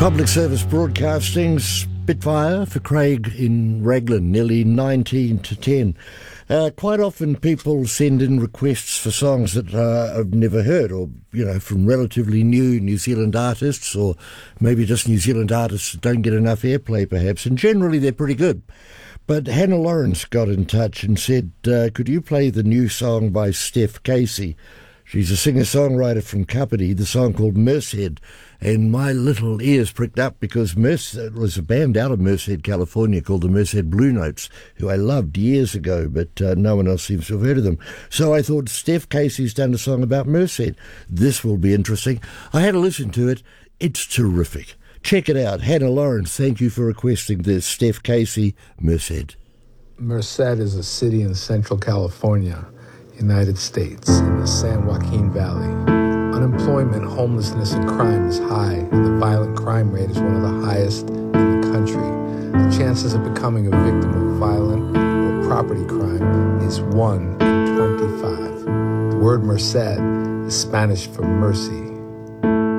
Public Service Broadcasting, Spitfire for Craig in Raglan, nearly 19 to 10. Quite often people send in requests for songs that I've never heard, or, from relatively new New Zealand artists, or maybe just New Zealand artists that don't get enough airplay perhaps, and generally they're pretty good. But Hannah Lawrence got in touch and said, could you play the new song by Steph Casey? She's a singer-songwriter from Kapiti, the song called Merced. And my little ears pricked up because Merced was a band out of Merced, California called the Merced Blue Notes, who I loved years ago, but no one else seems to have heard of them. So I thought, Steph Casey's done a song about Merced. This will be interesting. I had a listen to it. It's terrific. Check it out. Hannah Lawrence, thank you for requesting this. Steph Casey, Merced. Merced is a city in Central California, United States, in the San Joaquin Valley. Unemployment, homelessness, and crime is high, and the violent crime rate is one of the highest in the country. The chances of becoming a victim of violent or property crime is 1 in 25. The word merced is Spanish for mercy.